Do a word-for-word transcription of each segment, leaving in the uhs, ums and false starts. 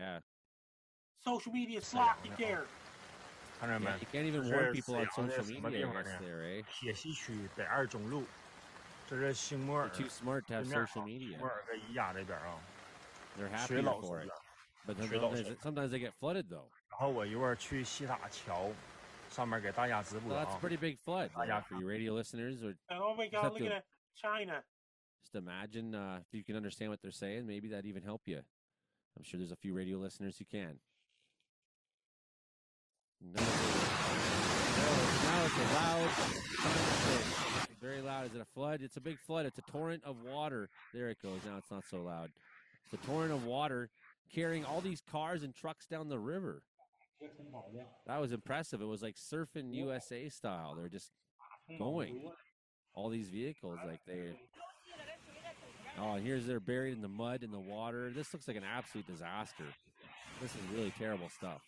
Yeah. Social media is locked in there. 看着没 Yeah,？You can't even 这 warn 是 people 沈 on 阳的 social 什么 media, 地 I 方 guess, 呢？ there, eh? 铁西区北二中路，这是星摩尔 They're too smart to 对 have 面 social 啊， media. 摩尔跟宜家这边啊， They're 水 happier 老 for 深 it. 了， But 水老 sometimes, 深。 sometimes they get flooded, though. 然后我一会儿去西塔桥上面给大家直 So 播 that's 啊 a。pretty big flood 大 there 家 for you radio listeners. Or Oh my just God! have Look to- at that, China. just imagine uh, if you can understand what they're saying. Maybe that'd even help you. I'm sure there's a few radio listeners who can. No, now it's a loud, very loud. Is it a flood? It's a big flood. It's a torrent of water. There it goes. Now it's not so loud. It's a torrent of water carrying all these cars and trucks down the river. That was impressive. It was like surfing U S A style. They're just going. All these vehicles, like they. Oh, and here's they're buried in the mud and the water. This looks like an absolute disaster. This is really terrible stuff.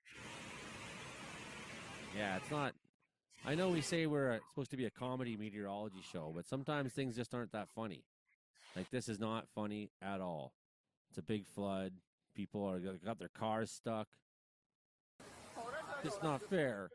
Yeah, it's not. I know we say we're a, supposed to be a comedy meteorology show, but sometimes things just aren't that funny. Like this is not funny at all. It's a big flood. People are got their cars stuck. It's not fair.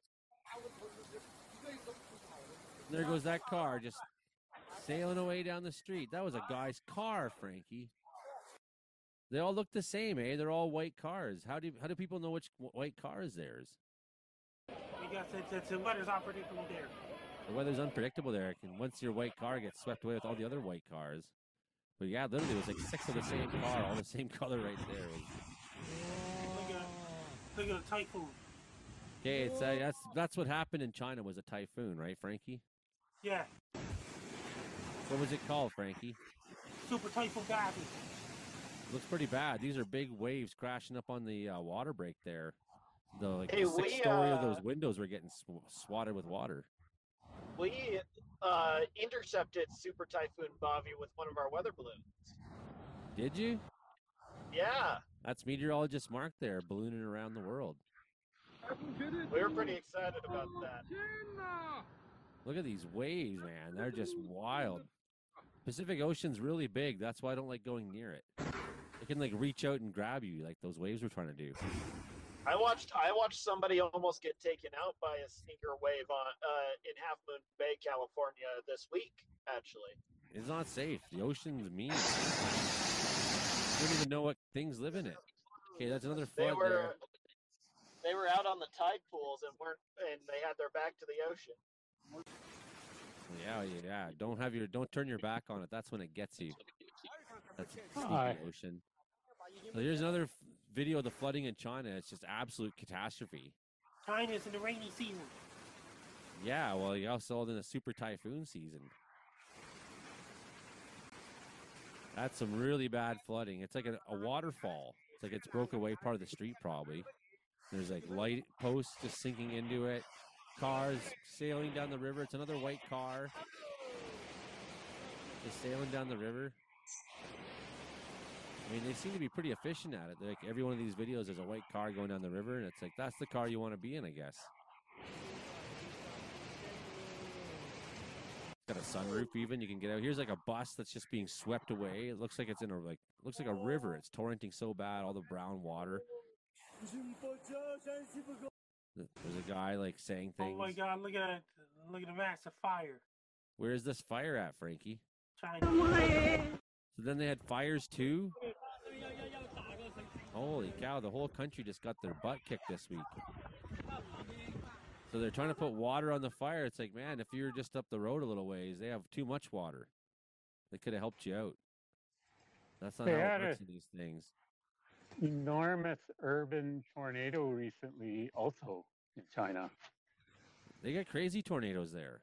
There goes that car just sailing away down the street. That was a guy's car, Frankie. They all look the same, eh? They're all white cars. How do how do people know which white car is theirs? Because it's, it's, the weather's unpredictable there. The weather's unpredictable there. And once your white car gets swept away with all the other white cars. But yeah, literally, it was like six of the same car, all the same color right there. It was... Look at, look at a typhoon. Okay, it's uh, that's that's what happened in China was a typhoon, right, Frankie? Yeah. What was it called, Frankie? Super Typhoon Gabi. Looks pretty bad. These are big waves crashing up on the uh, water break there. The, like, Hey, the sixth we, story uh, of those windows were getting sw- swatted with water. We uh, intercepted Super Typhoon Bobby with one of our weather balloons. Did you? Yeah. That's meteorologist Mark there, ballooning around the world. We were pretty excited about that. Look at these waves, man. They're just wild. Pacific Ocean's really big. That's why I don't like going near it. It can like reach out and grab you like those waves were trying to do. I watched I watched somebody almost get taken out by a sneaker wave on uh, in Half Moon Bay, California this week, actually. It's not safe. The ocean's mean. You don't even know what things live in it. Okay, that's another flood They were there. they were out on the tide pools and weren't and they had their back to the ocean. Yeah, yeah. Don't have your don't turn your back on it. That's when it gets you. That's sneaky Hi. ocean. So here's another f- video of the flooding in China. It's just absolute catastrophe. China's in the rainy season. Yeah, well, you also in the super typhoon season. That's some really bad flooding. It's like a, a waterfall. It's like it's broke away part of the street probably. There's like light posts just sinking into it. Cars sailing down the river. It's another white car. Just sailing down the river. I mean, they seem to be pretty efficient at it. They're like every one of these videos, there's a white car going down the river, and it's like that's the car you want to be in, I guess. It's got a sunroof, even you can get out. Here's like a bus that's just being swept away. It looks like it's in a like looks like a river. It's torrenting so bad, all the brown water. There's a guy like saying things. Oh my God! Look at that! Look at the massive fire. Where is this fire at, Frankie? China. So then they had fires too? Holy cow, the whole country just got their butt kicked this week. So they're trying to put water on the fire. It's like, man, if you were just up the road a little ways, they have too much water. They could have helped you out. That's not They how had it works a- in these things. Enormous urban tornado recently, also in China. They got crazy tornadoes there.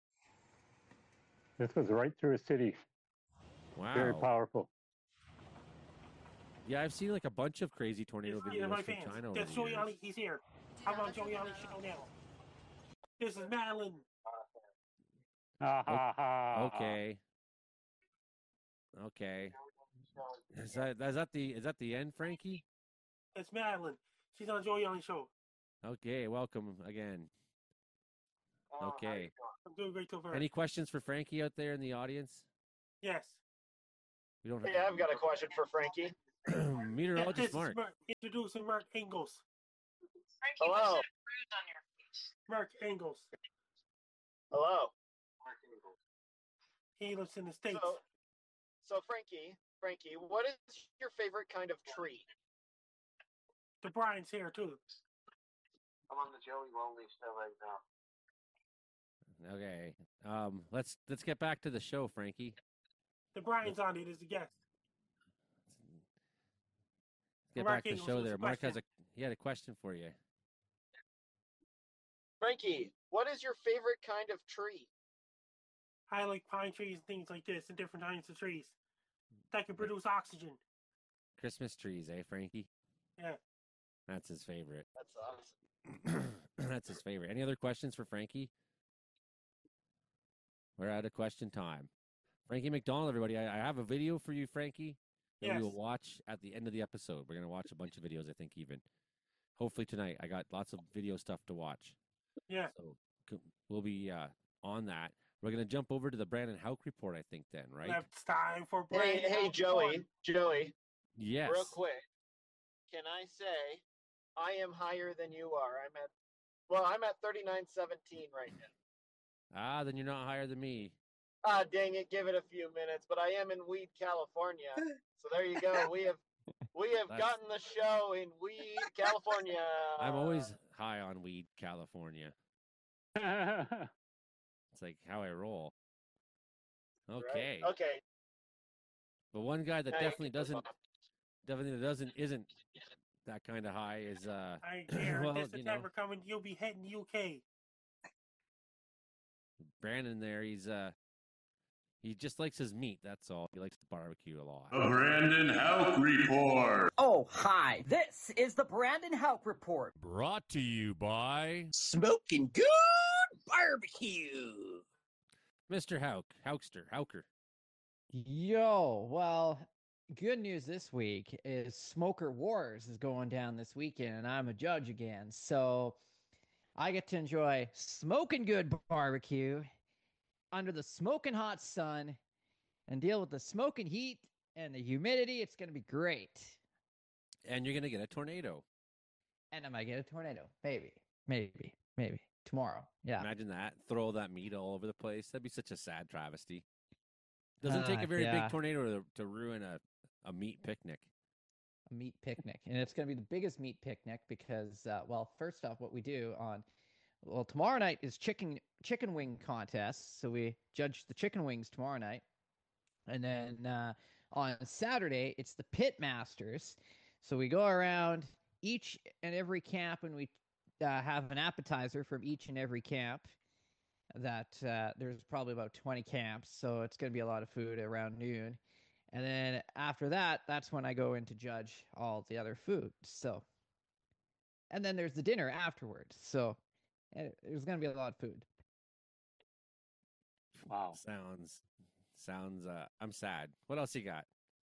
This was right through a city. Wow. Very powerful. Yeah, I've seen like a bunch of crazy tornado This is my videos from fans. China over That's the Joey years. Ali. He's here. I'm on Joey Ali's show now. This is Madeline. Ha ha ha. Okay. Okay. Is that is that the is that the end, Frankie? It's Madeline. She's on Joey Ali's show. Okay, welcome again. Okay. I'm doing great so far. Any questions for Frankie out there in the audience? Yes. We don't. Hey, I've got a question for Frankie. Meteorologist This is Mark. Mark. Introducing Mark Engels. Hello. Mark Engels. Hello. He lives in the States. So, so Frankie, Frankie, what is your favorite kind of tree? The Brian's here, too. I'm on the Joey Lonely show right now. Okay. Um, let's let's get back to the show, Frankie. The Brian's on it as a guest. Let's get Mark back to the Engels show has a there. Mark has question. a he had a question for you. Frankie, what is your favorite kind of tree? I like pine trees and things like this and different kinds of trees that can produce oxygen. Christmas trees, eh, Frankie? Yeah. That's his favorite. That's awesome. That's his favorite. Any other questions for Frankie? We're out of question time. Frankie McDonald, everybody. I, I have a video for you, Frankie, that Yes. we will watch at the end of the episode. We're going to watch a bunch of videos, I think, even. Hopefully tonight. I got lots of video stuff to watch. Yeah. So c- we'll be uh, on that. We're going to jump over to the Brandon Hauk report, I think, then, right? It's time for Hey, Brandon hey, Hauk Joey, report. Joey, Yes. real quick. Can I say I am higher than you are? I'm at, well, I'm at thirty-nine seventeen right now. Ah, then you're not higher than me. Ah, dang it, give it a few minutes, but I am in Weed, California. So there you go. We have we have That's- gotten the show in Weed, California. I'm always high on weed, California. It's like how I roll. Right? Okay. Okay. But one guy that now you definitely can move doesn't, on. definitely doesn't, isn't that kind of high is uh, I care. well, this you know, September coming, you'll be hitting U K. Brandon there. He's uh, he just likes his meat. That's all. He likes the barbecue a lot. The Brandon Hauk Report. Oh, hi. This is the Brandon Hauk Report. Brought to you by Smoking good barbecue. Mister Hauk, Haukster, Hauker. Yo, well, good news this week is Smoker Wars is going down this weekend, and I'm a judge again. So I get to enjoy smoking good barbecue under the smoking hot sun and deal with the smoking heat and the humidity. It's going to be great. And you're gonna get a tornado. And I might get a tornado. Maybe, maybe, maybe tomorrow. Yeah. Imagine that. Throw that meat all over the place. That'd be such a sad travesty. Doesn't take Uh, a very yeah. big tornado to, to ruin a, a meat picnic. A meat picnic, and it's going to be the biggest meat picnic because, uh, well, first off, what we do on, well, tomorrow night is chicken chicken wing contest, so we judge the chicken wings tomorrow night, and then uh, on Saturday it's the pit masters, so we go around each and every camp and we uh, have an appetizer from each and every camp. That uh, there's probably about twenty camps, so it's going to be a lot of food around noon. And then after that, that's when I go in to judge all the other food. So, and then there's the dinner afterwards. So, uh, there's going to be a lot of food. Wow. Sounds, sounds. Uh, I'm sad. What else you got?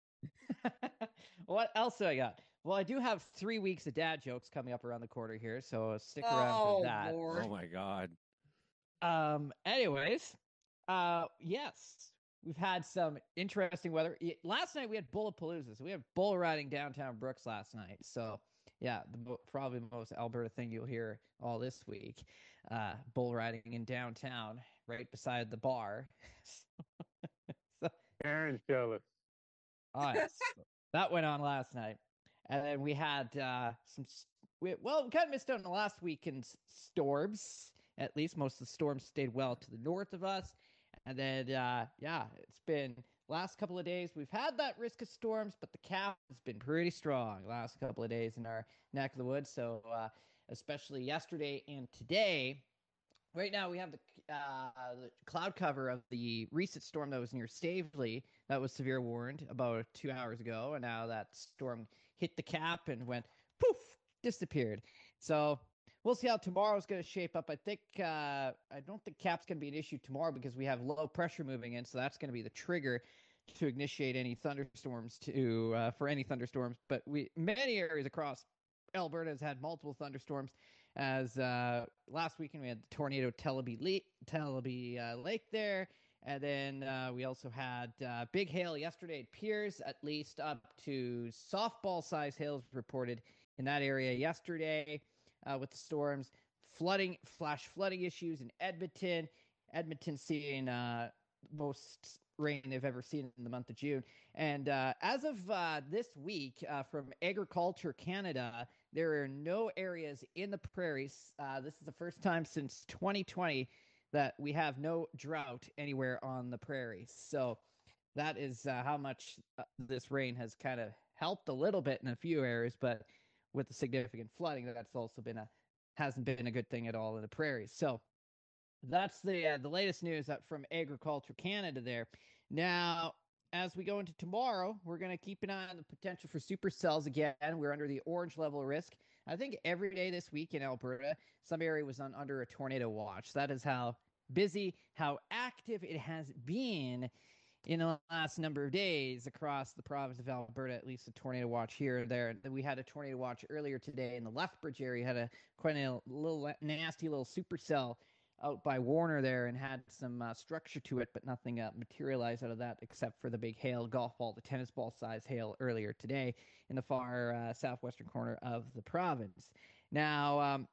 What else do I got? Well, I do have three weeks of dad jokes coming up around the corner here, so stick around Oh, for that. Lord. Oh my God. Um. Anyways, uh, yes, we've had some interesting weather. Y- Last night we had Bullapalooza, so we had bull riding downtown Brooks last night. So yeah, the mo- probably the most Alberta thing you'll hear all this week. Uh, bull riding in downtown, right beside the bar. So, Aaron's jealous. oh, yes. That went on last night, and then we had uh, some. s- We, well, we kind of missed out on the last weekend's storms. At least most of the storms stayed well to the north of us. And then, uh, yeah, it's been last couple of days. We've had that risk of storms, but the cap has been pretty strong last couple of days in our neck of the woods. So, uh, especially yesterday and today, right now we have the, uh, the cloud cover of the recent storm that was near Stavely that was severe warned about two hours ago. And now that storm hit the cap and went poof, disappeared. So, we'll see how tomorrow's going to shape up. I think uh, I don't think cap's going to be an issue tomorrow because we have low pressure moving in, so that's going to be the trigger to initiate any thunderstorms to uh, for any thunderstorms. But we many areas across Alberta has had multiple thunderstorms. As uh, last weekend we had the tornado Tellaby Lake, Tellaby uh, Lake there, And then uh, we also had uh, big hail yesterday at Piers, at least up to softball-sized hails reported in that area yesterday uh, with the storms. Flooding, flash flooding issues in Edmonton. Edmonton seeing uh, most rain they've ever seen in the month of June. And uh, as of uh, this week, uh, from Agriculture Canada, there are no areas in the prairies. Uh, this is the first time since twenty twenty that we have no drought anywhere on the prairies. So that is uh, how much uh, this rain has kind of helped a little bit in a few areas, but with the significant flooding, that's also been a hasn't been a good thing at all in the prairies. So that's the uh, the latest news up from Agriculture Canada there. Now, as we go into tomorrow, we're going to keep an eye on the potential for supercells again. We're under the orange level risk. I think every day this week in Alberta, some area was on under a tornado watch. That is how busy, how active it has been in the last number of days across the province of Alberta, at least a tornado watch here or there. We had a tornado watch earlier today in the Lethbridge area, had a quite a little nasty little supercell out by Warner there and had some uh, structure to it, but nothing uh, materialized out of that except for the big hail, golf ball, the tennis ball size hail earlier today in the far uh, southwestern corner of the province. Now, um,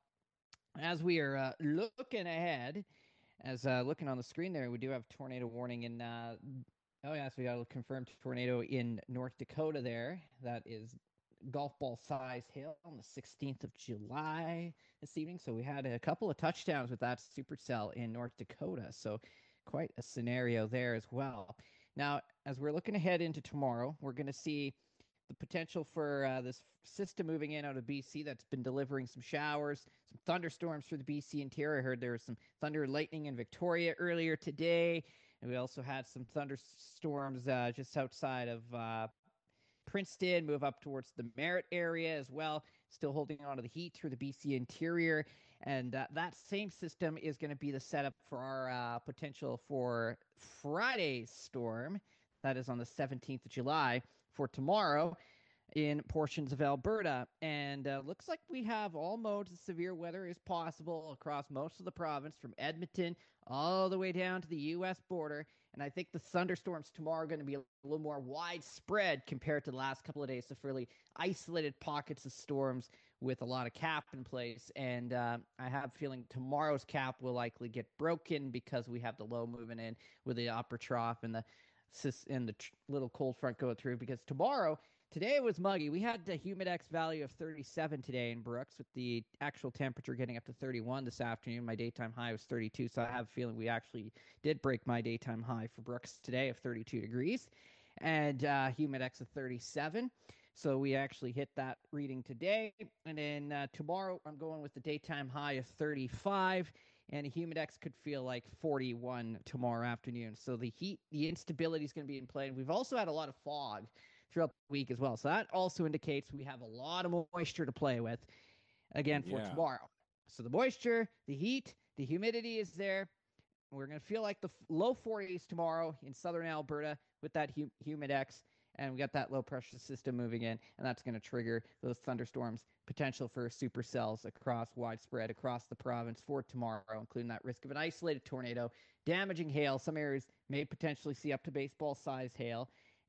as we are uh, looking ahead, as uh, looking on the screen there, we do have tornado warning in, uh, oh yes, we got a confirmed tornado in North Dakota there. That is golf ball size hail on the sixteenth of July this evening. So we had a couple of touchdowns with that supercell in North Dakota. So quite a scenario there as well. Now, as we're looking ahead into tomorrow, we're going to see the potential for uh, this system moving in out of B C that's been delivering some showers, some thunderstorms for the B C interior. I heard there was some thunder and lightning in Victoria earlier today. And we also had some thunderstorms uh, just outside of uh, Princeton, move up towards the Merritt area as well, still holding on to the heat through the B C interior. And uh, that same system is going to be the setup for our uh, potential for Friday's storm. That is on the seventeenth of July for tomorrow in portions of Alberta. And uh, looks like we have all modes of severe weather is possible across most of the province, from Edmonton all the way down to the U S border. And I think the thunderstorms tomorrow are going to be a little more widespread compared to the last couple of days, so fairly isolated pockets of storms with a lot of cap in place. And uh, I have a feeling tomorrow's cap will likely get broken because we have the low moving in with the upper trough and the and the tr- little cold front going through. Because tomorrow, today it was muggy. We had the humidex value of thirty-seven today in Brooks, with the actual temperature getting up to thirty-one this afternoon. My daytime high was thirty-two, so I have a feeling we actually did break my daytime high for Brooks today of thirty-two degrees, and uh, humidex of thirty-seven. So we actually hit that reading today. And then uh, tomorrow, I'm going with the daytime high of thirty-five, and a humidex could feel like forty-one tomorrow afternoon. So the heat, the instability is going to be in play. And we've also had a lot of fog throughout the week as well. So that also indicates we have a lot of moisture to play with, again, for Yeah. tomorrow. So the moisture, the heat, the humidity is there. We're going to feel like the f- low forties tomorrow in southern Alberta with that hu- humidex. And we got that low pressure system moving in, and that's going to trigger those thunderstorms, potential for supercells across widespread across the province for tomorrow, including that risk of an isolated tornado, damaging hail. Some areas may potentially see up to baseball size hail,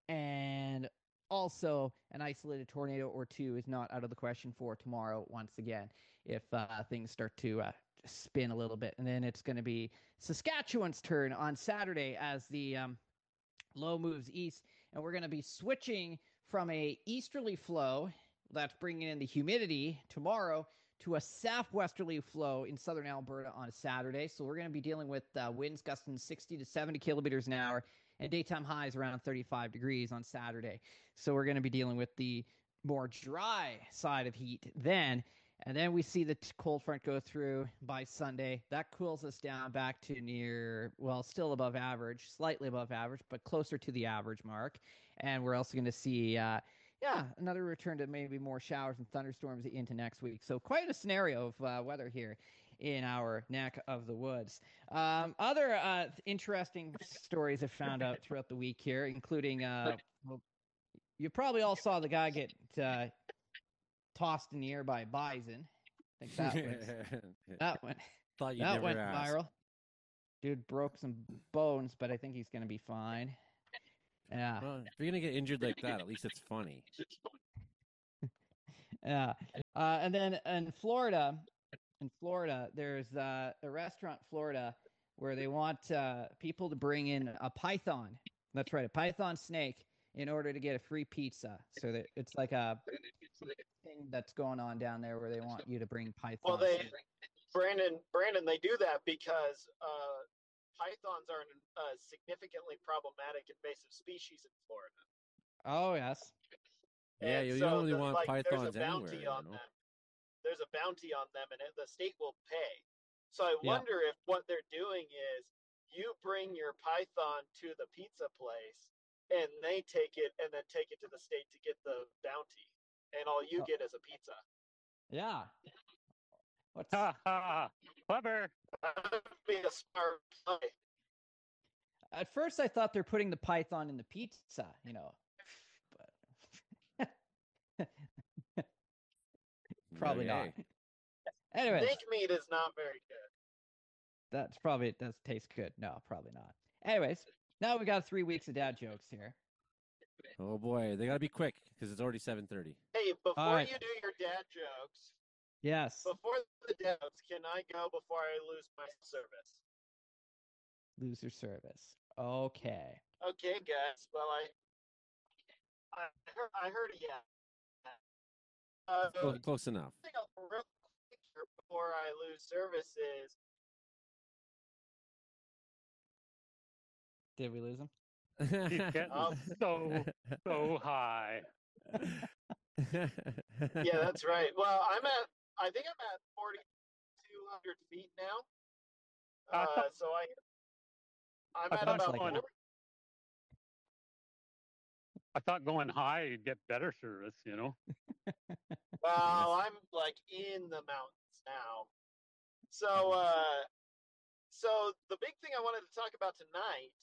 and also an isolated tornado or two is not out of the question for tomorrow once again, if uh, things start to uh, spin a little bit. And then it's going to be Saskatchewan's turn on Saturday as the um, low moves east, and we're going to be switching from a easterly flow that's bringing in the humidity tomorrow to a southwesterly flow in southern Alberta on Saturday. So we're going to be dealing with uh, winds gusting sixty to seventy kilometers an hour and daytime highs around thirty-five degrees on Saturday. So we're going to be dealing with the more dry side of heat then. And then we see the t- cold front go through by Sunday. That cools us down back to near, well, still above average, slightly above average, but closer to the average mark. And we're also going to see, uh, yeah, another return to maybe more showers and thunderstorms into next week. So quite a scenario of uh, weather here in our neck of the woods. Um, other uh, interesting stories I've found out throughout the week here, including, uh, well, you probably all saw the guy get uh, tossed in the air by a bison. I think that went, that went, Thought you'd that never went ask. viral. Dude broke some bones, but I think he's gonna be fine. Yeah. Well, if you're gonna get injured like that, at least it's funny. Yeah. Uh, and then in Florida, in Florida, there's uh, a restaurant in Florida where they want uh, people to bring in a python. That's right, a python snake in order to get a free pizza. So that it's like a thing that's going on down there where they want you to bring python. Well, they, Brandon, Brandon, they do that because uh, pythons are a significantly problematic invasive species in Florida. Oh yes. Yeah, And you so don't really the- want like, pythons there's a bounty anywhere. on You know? them. There's a bounty on them, and it, the state will pay. So I Yeah. wonder if what they're doing is you bring your python to the pizza place, and they take it and then take it to the state to get the bounty, and all you Oh. get is a pizza. Yeah. What's Ha ha! Clever. That would be a smart play. At first I thought they're putting the python in the pizza, you know. But probably Like, not. hey, Anyways, Snake meat is not very good. that's probably it does taste good. No, probably not. Anyways, now we got three weeks of dad jokes here. oh boy, they gotta be quick because it's already seven thirty. Hey, before right. you do your dad jokes, Yes. before the dad jokes, can I go before I lose my service? Loser service. Okay. Okay, guys. Well, I I heard, I heard a yeah. Uh, Close, close enough. thing I'll real quick here before I lose service is Did we lose him? He's getting Um, so so high. yeah, that's right. Well, I'm at I think I'm at forty-two hundred feet now. I Uh, thought- so I I'm I at thought about like going, it. forty. I thought going high you'd get better service, you know. Well, I'm like in the mountains now. So, uh, so the big thing I wanted to talk about tonight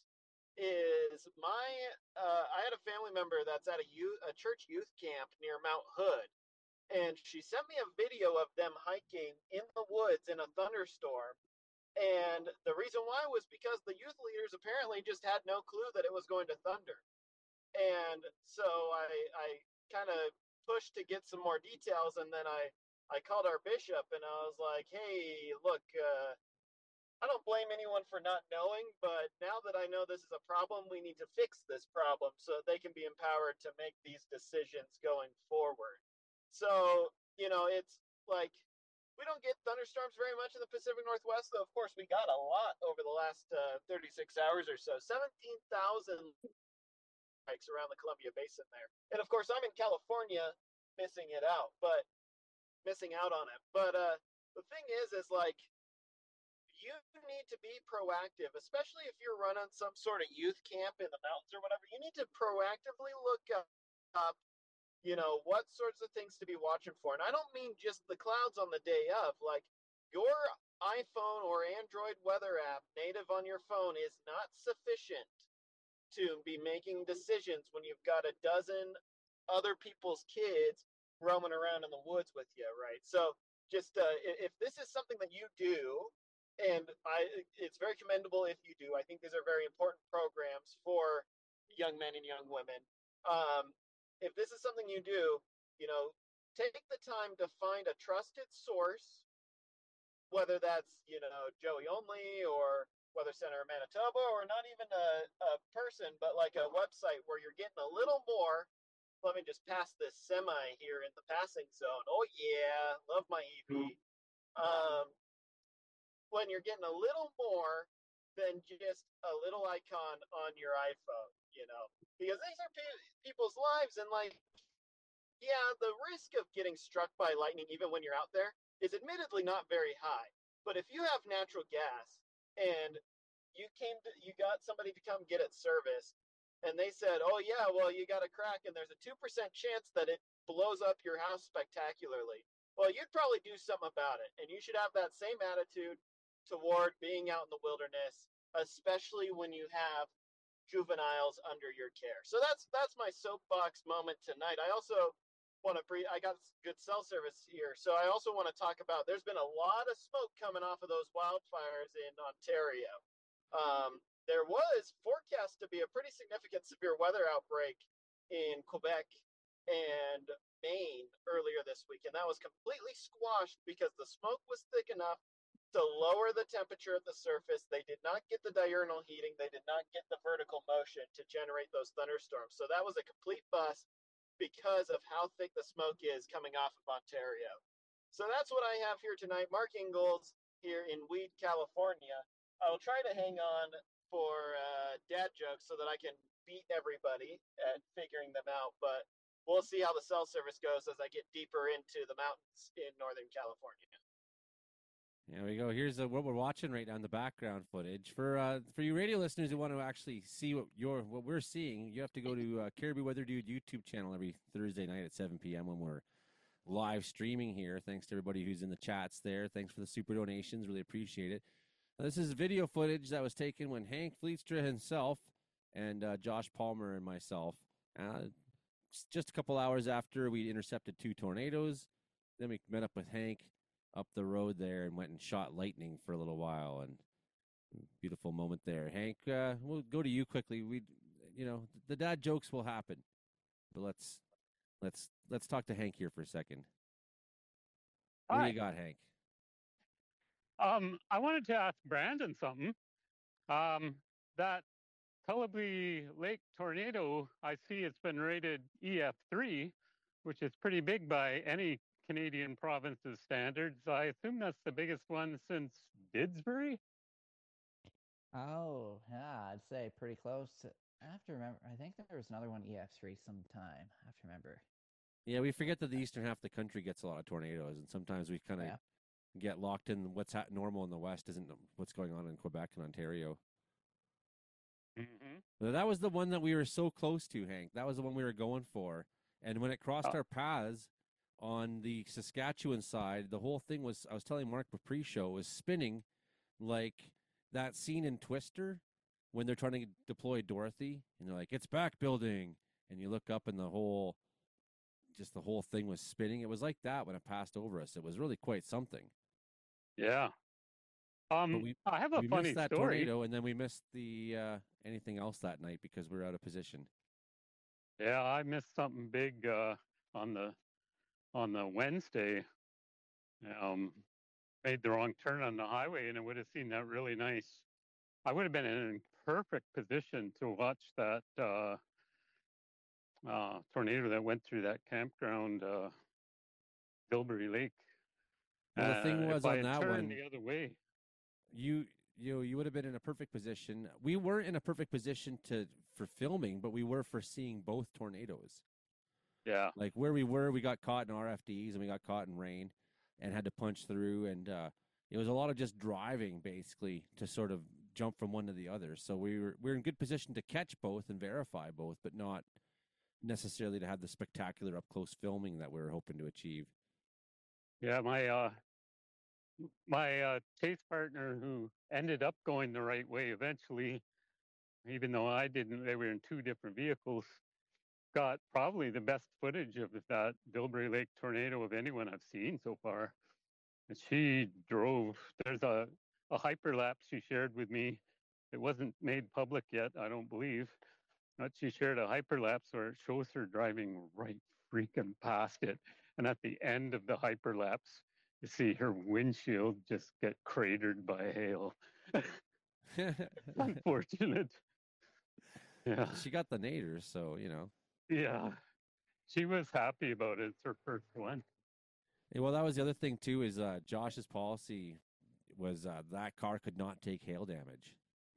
is my. Uh, I had a family member that's at a youth, a church youth camp near Mount Hood, and she sent me a video of them hiking in the woods in a thunderstorm. And the reason why was because the youth leaders apparently just had no clue that it was going to thunder. And so I, I kind of pushed to get some more details, and then I, I called our bishop and I was like, hey, look, uh, I don't blame anyone for not knowing, but now that I know this is a problem, we need to fix this problem so they can be empowered to make these decisions going forward. So, you know, it's like we don't get thunderstorms very much in the Pacific Northwest, though, of course, we got a lot over the last uh, thirty-six hours or so. seventeen thousand hikes around the Columbia Basin there. And of course, I'm in California missing it out, but missing out on it. But uh, the thing is, is like, you need to be proactive, especially if you're running some sort of youth camp in the mountains or whatever. You need to proactively look up, up, you know, what sorts of things to be watching for. And I don't mean just the clouds on the day of. Like, your iPhone or Android weather app native on your phone is not sufficient to be making decisions when you've got a dozen other people's kids roaming around in the woods with you, right? So just uh, if this is something that you do, and I, it's very commendable if you do. I think these are very important programs for young men and young women. Um, if this is something you do, you know, take the time to find a trusted source, whether that's, you know, Joey Only or Weather Center of Manitoba, or not even a, a person, but like a website where you're getting a little more. Let me just pass this semi here in the passing zone. Oh yeah, love my E V. Um, when you're getting a little more than just a little icon on your iPhone, you know, because these are pe- people's lives, and like, yeah, the risk of getting struck by lightning, even when you're out there, is admittedly not very high. But if you have natural gas and you came to, you got somebody to come get it serviced, and they said, oh yeah, well, you got a crack and there's a two percent chance that it blows up your house spectacularly. Well, you'd probably do something about it. And you should have that same attitude toward being out in the wilderness, especially when you have juveniles under your care. So that's that's my soapbox moment tonight. I also want to pre I got good cell service here, so I also want to talk about, there's been a lot of smoke coming off of those wildfires in Ontario. Um, there was forecast to be a pretty significant severe weather outbreak in Quebec and Maine earlier this week, and that was completely squashed because the smoke was thick enough to lower the temperature at the surface. They did not get the diurnal heating. They did not get the vertical motion to generate those thunderstorms. So that was a complete bust because of how thick the smoke is coming off of Ontario. So that's what I have here tonight. Mark Ingalls here in Weed, California. I will try to hang on for uh, dad jokes so that I can beat everybody at figuring them out. But we'll see how the cell service goes as I get deeper into the mountains in Northern California. There we go. Here's uh, what we're watching right now in the background footage. For uh, for you radio listeners who want to actually see what you're what we're seeing, you have to go to uh, Caribou Weather Dude YouTube channel every Thursday night at seven p.m. when we're live streaming here. Thanks to everybody who's in the chats there. Thanks for the super donations. Really appreciate it. Now, this is video footage that was taken when Hank Fleetstra himself and uh, Josh Palmer and myself, uh, just a couple hours after we intercepted two tornadoes. Then we met up with Hank up the road there and went and shot lightning for a little while, and beautiful moment there. Hank, uh, we'll go to you quickly. We, you know, the dad jokes will happen, but let's let's let's talk to Hank here for a second. What Hi. do you got, Hank? Um, I wanted to ask Brandon something. Um, that Tullabee Lake tornado, I see it's been rated E F three, which is pretty big by any Canadian province's standards. I assume that's the biggest one since Didsbury? Oh, yeah, I'd say pretty close. I have to remember. I think there was another one E F three sometime. I have to remember. Yeah, we forget that the eastern half of the country gets a lot of tornadoes, and sometimes we kind of Yeah. get locked in what's ha- normal in the west isn't what's going on in Quebec and Ontario. Mm-hmm. But that was the one that we were so close to, Hank. That was the one we were going for. And when it crossed Oh. our paths on the Saskatchewan side, the whole thing was, I was telling Mark pre-show, was spinning like that scene in Twister when they're trying to deploy Dorothy, and they're like, it's back building. And you look up and the whole, just the whole thing was spinning. It was like that when it passed over us. It was really quite something. Yeah. Um, But we, I have a we funny missed that story. tornado, and then we missed the uh, anything else that night because we were out of position. Yeah, I missed something big uh, on the on the Wednesday. Um, made the wrong turn on the highway, and I would have seen that really nice. I would have been in perfect position to watch that uh, uh, tornado that went through that campground, uh, Bilberry Lake. Well, the thing Uh, was if I on had that turned one, the other way, you you you would have been in a perfect position. We weren't in a perfect position to for filming, but we were for seeing both tornadoes. yeah, Like where we were, we got caught in R F Ds and we got caught in rain, and had to punch through. And uh, it was a lot of just driving, basically, to sort of jump from one to the other. So we were we were in good position to catch both and verify both, but not necessarily to have the spectacular up close filming that we were hoping to achieve. yeah. My uh, my uh, chase partner, who ended up going the right way eventually, even though I didn't, they were in two different vehicles, got probably the best footage of that Bilberry Lake tornado of anyone I've seen so far. And she drove, there's a, a hyperlapse she shared with me. It wasn't made public yet, I don't believe. But she shared a hyperlapse where it shows her driving right freaking past it. And at the end of the hyperlapse, you see her windshield just get cratered by hail. Unfortunate. Yeah. She got the nadir, so you know. Yeah. She was happy about it. It's her first one. Yeah, well, that was the other thing too. Is uh, Josh's policy was uh, that car could not take hail damage.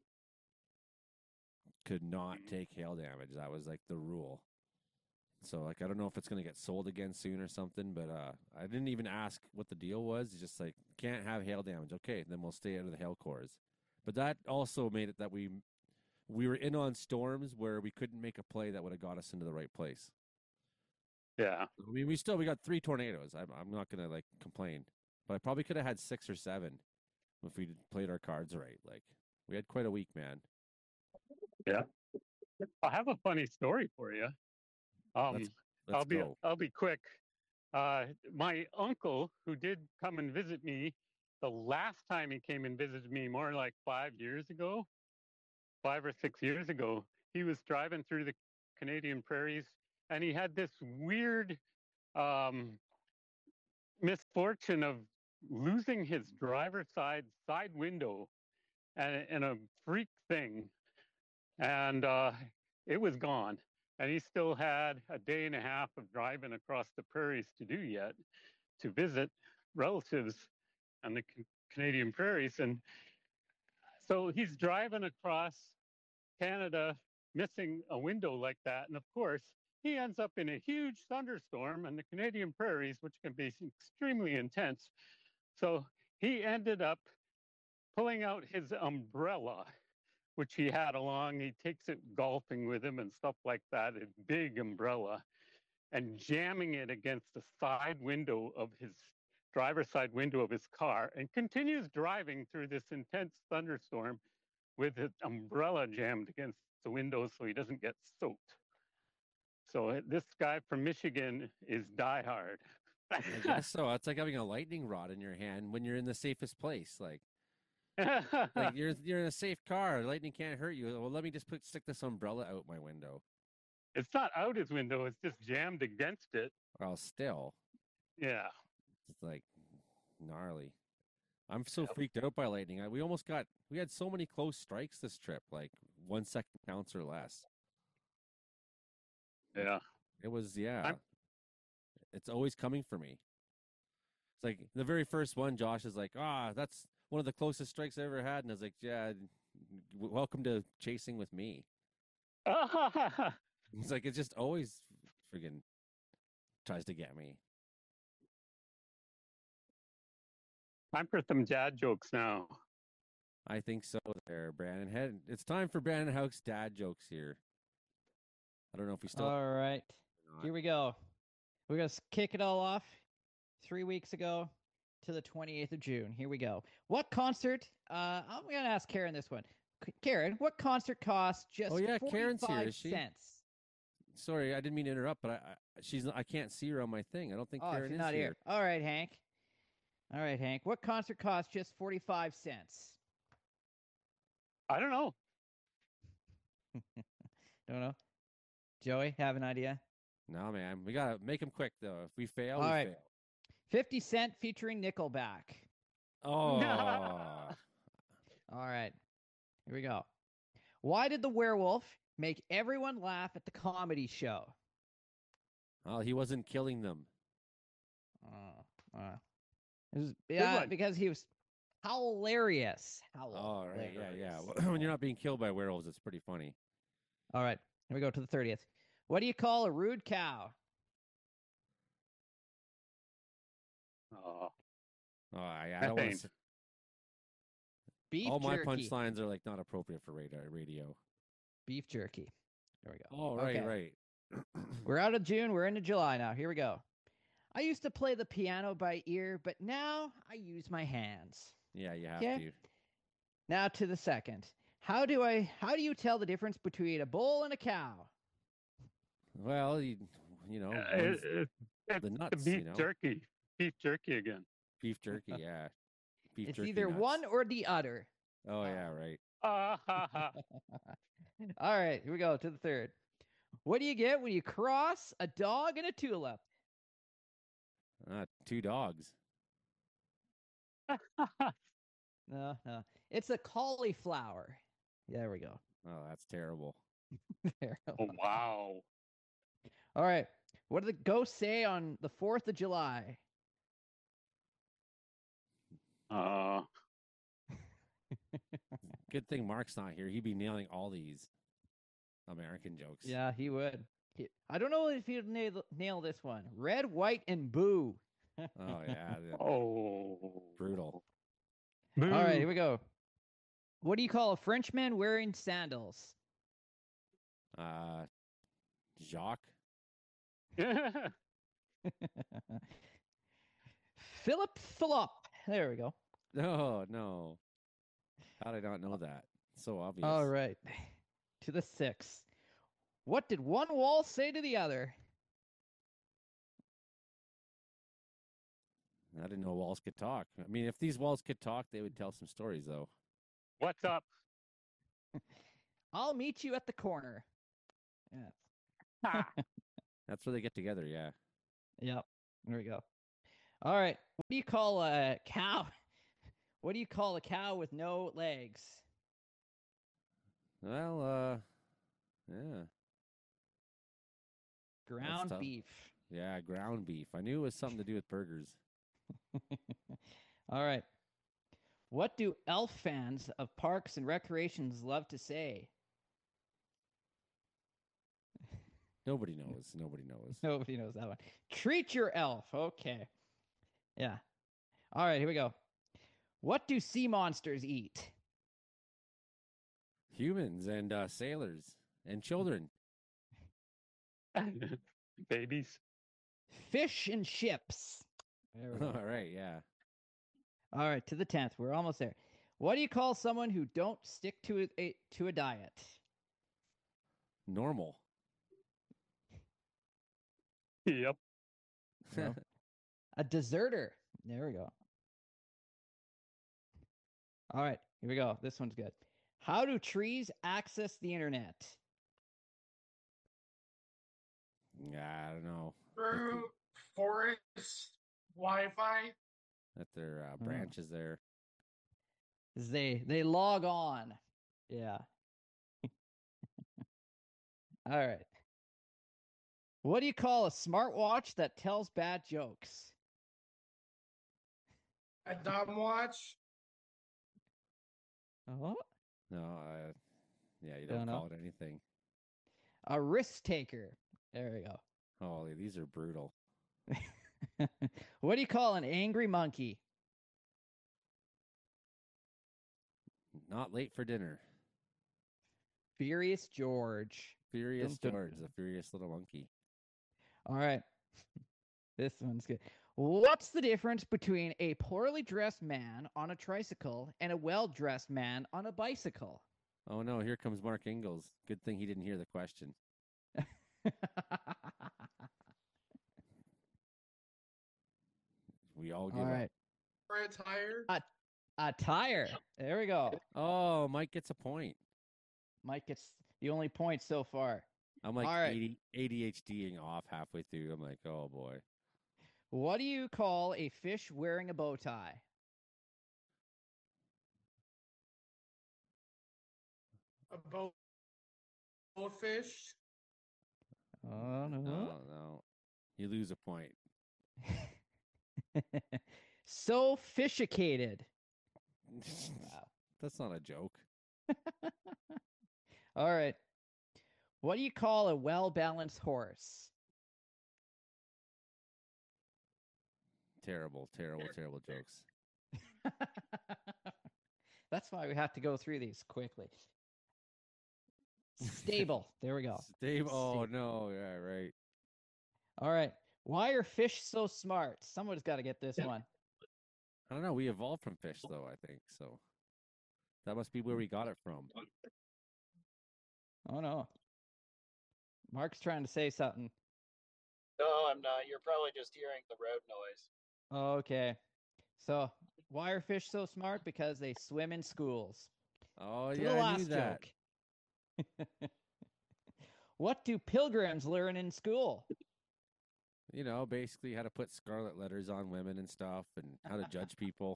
Could not take hail damage. That was like the rule. So like I don't know if it's gonna get sold again soon or something, but uh, I didn't even ask what the deal was. It's just like can't have hail damage. Okay, then we'll stay out of the hail cores. But that also made it that we we were in on storms where we couldn't make a play that would have got us into the right place. Yeah. I mean, we still we got three tornadoes. I'm I'm not gonna like complain, but I probably could have had six or seven if we played our cards right. Like we had quite a week, man. Yeah. I have a funny story for you. Um, Let's let's I'll be go. I'll be quick. Uh, my uncle, who did come and visit me, the last time he came and visited me, more like five years ago, five or six years ago. He was driving through the Canadian prairies, and he had this weird um, misfortune of losing his driver's side side window, and, and a freak thing, and uh, it was gone. And he still had a day and a half of driving across the prairies to do yet, to visit relatives on the C- Canadian prairies. And so he's driving across Canada, missing a window like that. And of course, he ends up in a huge thunderstorm on the Canadian prairies, which can be extremely intense. So he ended up pulling out his umbrella, which he had along. He takes it golfing with him and stuff like that, a big umbrella, and jamming it against the side window of his driver's side window of his car, and continues driving through this intense thunderstorm with his umbrella jammed against the window so he doesn't get soaked. So uh, this guy from Michigan is diehard. I guess so. It's like having a lightning rod in your hand when you're in the safest place. Like, like you're you're in a safe car. Lightning can't hurt you. Well, let me just put stick this umbrella out my window. It's not out his window. It's just jammed against it. Well, still, Yeah. it's like gnarly. I'm so freaked out by lightning. I, we almost got. We had so many close strikes this trip. Like one second counts or less. Yeah. It was yeah. I'm- It's always coming for me. It's like the very first one. Josh is like, ah, that's one of the closest strikes I ever had, and I was like, yeah, w- welcome to chasing with me. It's like it just always friggin' tries to get me. Time for some dad jokes now. I think so. There, Brandon. Head. It's time for Brandon Houck's dad jokes here. I don't know if we still. All right. Here we go. We're going to kick it all off three weeks ago to the twenty-eighth of June. Here we go. What concert? Uh, I'm going to ask Karen this one. C- Karen, what concert costs just Oh, yeah, Karen's here, forty-five is she? cents? Sorry, I didn't mean to interrupt, but I, I she's I can't see her on my thing. I don't think Oh, if Karen you're is not here. here. All right, Hank. All right, Hank. What concert costs just forty-five cents? I don't know. Don't know. Joey, have an idea? No, man. We gotta make them quick though. If we fail, All we right. fail. fifty Cent featuring Nickelback. Oh, All right. Here we go. Why did the werewolf make everyone laugh at the comedy show? well, he wasn't killing them. Uh, uh, it was, yeah, one. because he was hilarious. Oh, right, yeah, yeah. Hilarious. When you're not being killed by werewolves, it's pretty funny. All right. Here we go to the thirtieth. What do you call a rude cow? Oh, Oh, I, I don't want Methane. to. Beef All my jerky. punchlines are like not appropriate for radio. radio. Beef jerky. There we go. Oh, right, Okay. right. We're out of June. We're into July now. Here we go. I used to play the piano by ear, but now I use my hands. Yeah, you have Okay. to. Now to the second. How do I? How do you tell the difference between a bull and a cow? Well, you, you know, Uh, one's it- it- it's the the nuts, beef you know? jerky. Beef jerky again. beef jerky. Yeah, beef It's jerky. either nuts. one or the other. Oh yeah, right. Ah, ha, ha. All right, here we go to the third. What do you get when you cross a dog and a tulip? Uh, two dogs. No, no. It's a cauliflower. Yeah, there we go. Oh, that's terrible. There. Oh, wow. All right. What did the ghosts say on the fourth of July? Uh, Good thing Mark's not here. He'd be nailing all these American jokes. Yeah, he would. He- I don't know if he'd nail, nail this one. Red, white, and boo. Oh yeah. the- oh. Brutal. All right, here Boo. we go. What do you call a Frenchman wearing sandals? Uh, Jacques. Philip Philip. There we go. No, no. How did I not know that? So obvious. All right. To the sixth. What did one wall say to the other? I didn't know walls could talk. I mean, if these walls could talk, they would tell some stories, though. What's up? I'll meet you at the corner. Yeah. That's where they get together. Yeah. Yep. There we go. All right. What do you call a cow? What do you call a cow with no legs? Well, uh, yeah. Ground tough. beef. Yeah, ground beef. I knew it was something to do with burgers. All right. What do elf fans of parks and recreations love to say? Nobody knows. Nobody knows. Nobody knows that one. Treat your elf. Okay. Yeah. All right, here we go. What do sea monsters eat? Humans and uh, sailors and children. Babies. Fish and ships. There we go. All right, yeah. All right, to the tenth. We're almost there. What do you call someone who don't stick to a, a to a diet? Normal. Yep. No. A deserter. There we go. All right, here we go. This one's good. How do trees access the internet? Yeah, I don't know. Through forest Wi-Fi. That their uh, Oh. branches there. Is they they log on. Yeah. All right. What do you call a smartwatch that tells bad jokes? A dumb watch. Oh, No, uh, yeah, you Don't don't know. call it anything. a risk taker. There we go. Holy, these are brutal. What do you call an angry monkey? Not late for dinner. Furious George. Furious Dun, dun, George, the furious little monkey. All right. This one's good. What's the difference between a poorly dressed man on a tricycle and a well dressed man on a bicycle? Oh no, here comes Mark Ingalls. Good thing he didn't hear the question. We all give All up. right. For a tire. A, a tire. There we go. Oh, Mike gets a point. Mike gets the only point so far. I'm like All right. ADHDing off halfway through. I'm like, oh boy. What do you call a fish wearing a bow tie? A boat. Goldfish. Oh, no. No, no. You lose a point. Sophisticated. Wow. That's not a joke. All right. What do you call a well-balanced horse? Terrible, terrible, terrible jokes. That's why we have to go through these quickly. Stable. There we go. Stable. Oh Stable. no, yeah, right. All right. Why are fish so smart? Someone's got to get this one. I don't know. We evolved from fish, though. I think so. That must be where we got it from. Oh no. Mark's trying to say something. No, I'm not. You're probably just hearing the road noise. Okay. So, why are fish so smart? Because they swim in schools. Oh To yeah, the I last knew that. joke. What do pilgrims learn in school? You know, basically how to put scarlet letters on women and stuff, and how to judge people.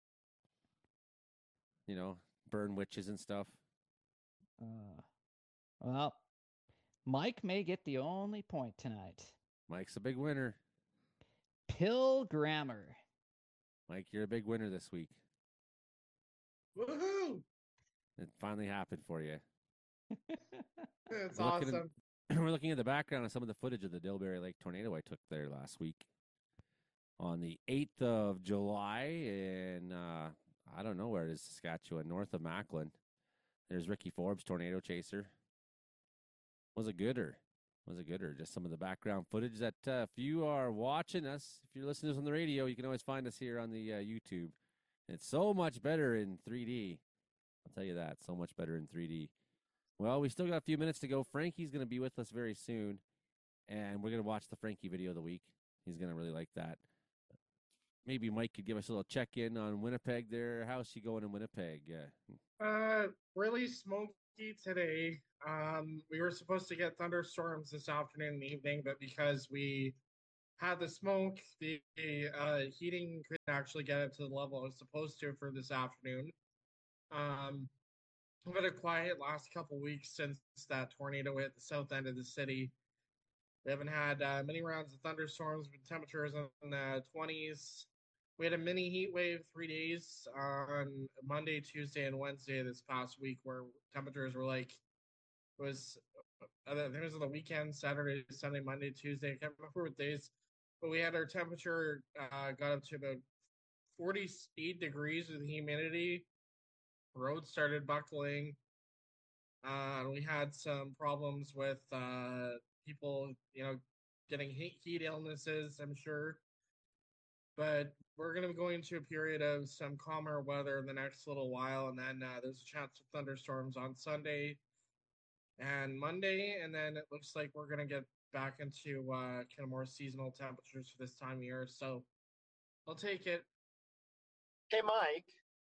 You know, burn witches and stuff. Uh, well, Mike may get the only point tonight. Mike's a big winner. Pilgrammer. Mike, you're a big winner this week. Woohoo! It finally happened for you. That's We're looking awesome. at- we're looking at the background of some of the footage of the Dilberry Lake tornado I took there last week on the eighth of July in, uh, I don't know where it is, Saskatchewan, north of Macklin. There's Ricky Forbes, tornado chaser. Was a gooder. Was a gooder. Just some of the background footage that uh, if you are watching us, if you're listening to us on the radio, you can always find us here on the uh, YouTube. It's so much better in three D. I'll tell you that. So much better in three D. Well, we still got a few minutes to go. Frankie's going to be with us very soon, and we're going to watch the Frankie video of the week. He's going to really like that. maybe Mike could give us a little check in on Winnipeg there. How's she going in Winnipeg? Yeah. Uh, really smoky today. Um, we were supposed to get thunderstorms this afternoon and evening, but because we had the smoke, the uh, heating couldn't actually get it to the level it was supposed to for this afternoon. Um, we've had a quiet last couple weeks since that tornado hit the south end of the city. We haven't had uh, many rounds of thunderstorms with temperatures in the twenties. We had a mini heat wave three days on Monday, Tuesday, and Wednesday this past week, where temperatures were like, it was, I think it was on the weekend, Saturday, Sunday, Monday, Tuesday. I can't remember what days, but we had our temperature uh, got up to about forty-eight degrees with humidity. Roads started buckling. Uh, we had some problems with uh, people, you know, getting heat, heat illnesses, I'm sure. But we're going to be going into a period of some calmer weather in the next little while, and then uh, there's a chance of thunderstorms on Sunday and Monday, and then it looks like we're going to get back into uh, kind of more seasonal temperatures for this time of year. So I'll take it. Hey, Mike.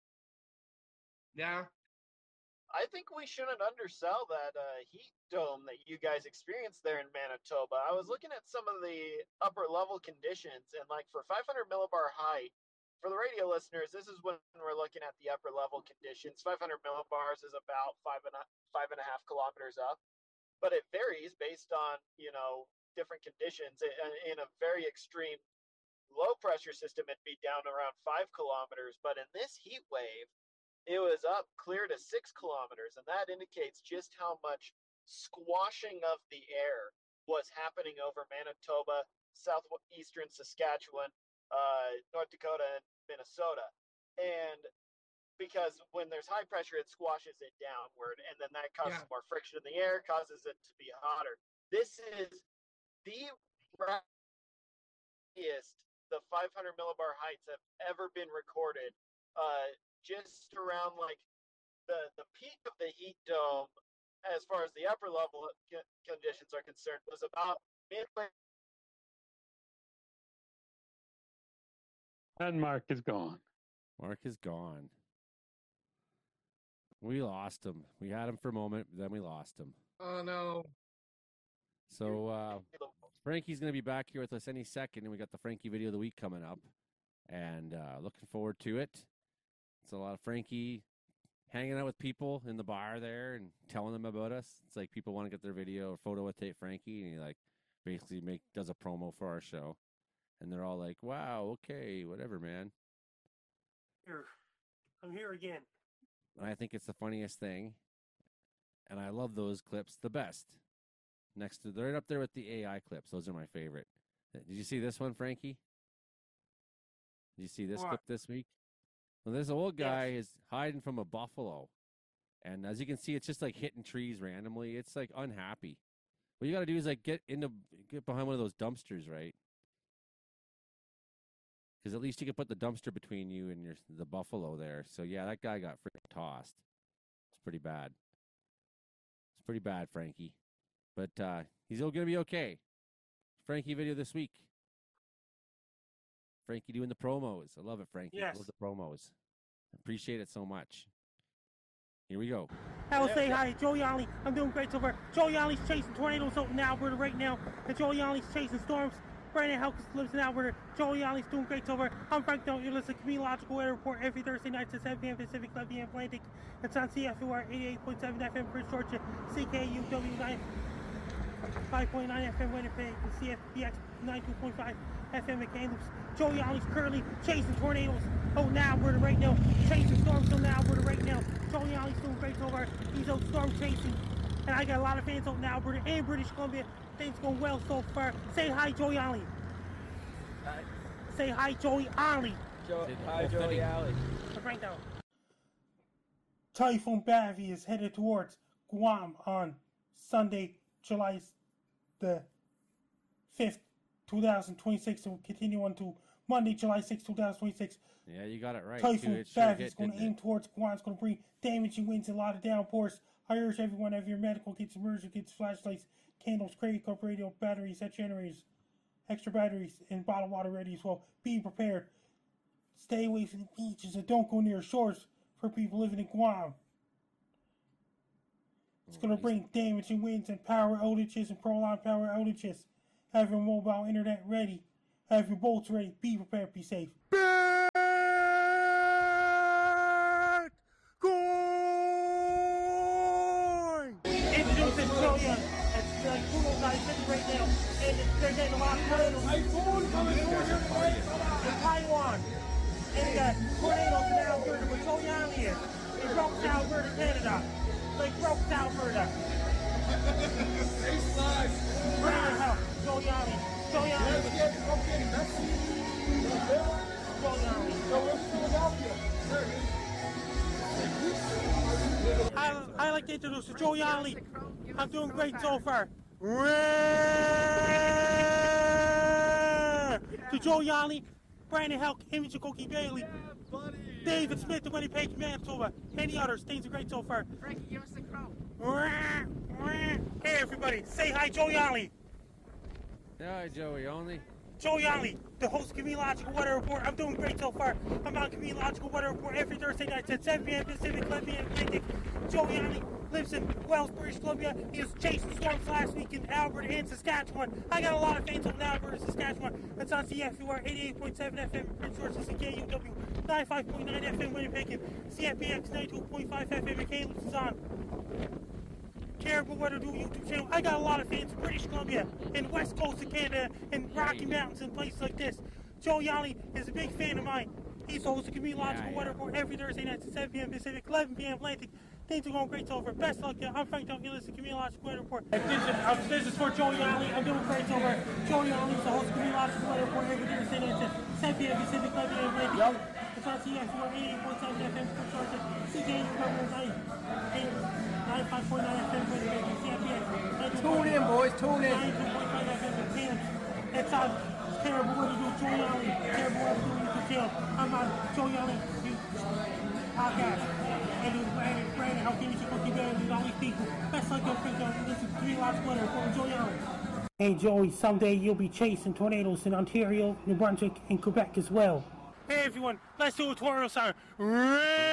Yeah. I think we shouldn't undersell that uh, heat dome that you guys experienced there in Manitoba. I was looking at some of the upper level conditions, and like for five hundred millibar height, for the radio listeners, this is when we're looking at the upper level conditions. five hundred millibars is about five and a, five and a half kilometers up, but it varies based on, you know, different conditions. In, in a very extreme low pressure system, it'd be down around five kilometers, but in this heat wave, it was up clear to six kilometers, and that indicates just how much squashing of the air was happening over Manitoba, southeastern Saskatchewan, uh, North Dakota, and Minnesota. And because when there's high pressure, it squashes it downward, and then that causes Yeah. more friction in the air, causes it to be hotter. This is the highest the five hundred millibar heights have ever been recorded. Uh, just around like the the peak of the heat dome, as far as the upper level conditions are concerned, was about midway. And Mark is gone. Mark is gone. We lost him. We had him for a moment, then we lost him. Oh, no. So uh, Frankie's going to be back here with us any second, and we got the Frankie video of the week coming up, and uh, looking forward to it. It's a lot of Frankie hanging out with people in the bar there and telling them about us. It's like people want to get their video or photo with Tate Frankie, and he like basically make does a promo for our show, and they're all like, "Wow, okay, whatever, man." Here, I'm here again. And I think it's the funniest thing, and I love those clips the best. Next to they're right up there with the A I clips. Those are my favorite. Did you see this one, Frankie? Did you see this What? clip this week? Well, this old guy Yes. is hiding from a buffalo. And as you can see, it's just like hitting trees randomly. It's like unhappy. What you got to do is like get into, get behind one of those dumpsters, right? Because at least you can put the dumpster between you and your the buffalo there. So yeah, that guy got freaking tossed. It's pretty bad. It's pretty bad, Frankie. But uh, he's all going to be okay. Frankie video this week. Frankie doing the promos. I love it, Frankie. Yes. I love the promos. Appreciate it so much. Here we go. I will say hi, Joe Yonley. I'm doing great so far. Joe Yonley's chasing tornadoes out in Alberta right now. And Joe Yonley's chasing storms. Brandon Helkins lives in Alberta. Joe Yonley's doing great so far. I'm Frank Don't. You're listening to Meteorological Weather Report every Thursday night at seven p.m. Pacific, eleven p.m. Atlantic. It's on C F U R eighty-eight point seven F M Prince Georgia, C K U W five point nine F M Winnipeg, and C F B X ninety-two point five F M McCandless. Joe Yonley's currently chasing tornadoes out in Alberta right now. Chasing storms out in Alberta right now. Joe Yonley's doing great so far. He's out storm chasing. And I got a lot of fans out in Alberta and British Columbia. Things going well so far. Say hi, Joe Yonley. Hi. Say hi, Joey Yonley. Jo- hi, Joey Yonley. Right now. Typhoon Bavi is headed towards Guam on Sunday, July the fifth, twenty twenty-six, and will continue on to Monday, July sixth, twenty twenty-six. Yeah, you got it right. Typhoon too. It sure Bavi hit, is going to didn't aim it? towards Guam. It's going to bring damaging winds and a lot of downpours. I urge everyone to have your medical kits, emergency kits, flashlights, candles, credit card, radio, batteries, set generators, extra batteries, and bottled water ready as well. Be prepared. Stay away from the beaches and don't go near shores for people living in Guam. It's going to bring damaging winds and power outages and prolonged power outages. Have your mobile internet ready. Have your boats ready. Be prepared. Be safe. Bad going! Introducing Trillion. It's like Google guys sitting right now. And they're getting a lot of tornadoes. In Taiwan. And they got tornadoes in Alberta where Joyali is. They broke to Alberta, Canada. They broke to Alberta. Brian Help. Joyali. Joyali. I, I like to introduce Joe Yali. I'm doing great so far. To Joe Yali, Brandon Helk, Image of Cookie Bailey, David Smith, the Winnipeg Manitoba, any others. Things are great so far. Frankie, give us the crow. Hey everybody, say hi Joe Yali. Hi Joey only. Joe Yali, the host of Comedological Weather Report. I'm doing great so far. I'm on Comedological Weather Report every Thursday night at seven p.m. Pacific, eleven p.m. Atlantic. Joe Yali lives in Wells, British Columbia. He was chasing storms last week in Alberta and Saskatchewan. I got a lot of fans in Alberta and Saskatchewan. That's on C F U R eighty-eight point seven F M, Prince George, C K U W ninety-five point nine F M, Winnipeg, and C F B X ninety-two point five F M, and Caleb's is on Caribou Weather Do YouTube channel. I got a lot of fans in British Columbia and West Coast of Canada and Rocky Mountains and places like this. Joe Yali is a big fan of mine. He's the host of Comedological Yeah, yeah. Weather Report every Thursday night at seven p.m. Pacific, eleven p.m. Atlantic. Things are going great so far. Best luck, yeah. I'm Frank Duncan. Listen to Comedological Weather Report. This is, uh, this is for Joe Yali. I'm doing great so far. Joe Yali is the host of Comedological Weather Report every Thursday night at seven p.m. Pacific, eleven p.m. Atlantic. It's on C F U R eighty-eight point seven F M, Prince George, C K U W ninety-five point nine F M, Winnipeg, and C F B X. Tune in, boys. Tune in. ninety-two point five F M, Caleb. It's on Terrible Weather Do Joe Yali. Terrible Weather Do YouTube channel. I'm on Joe Yali podcast. And with Brandon, Brandon, how can you cookie better with all these people? Best luck, Frank Duncan. Listen to Comedological Weather Report. Joe Yali. Hey Joey, someday you'll be chasing tornadoes in Ontario, New Brunswick, and Quebec as well. Hey everyone, let's do a tornado song.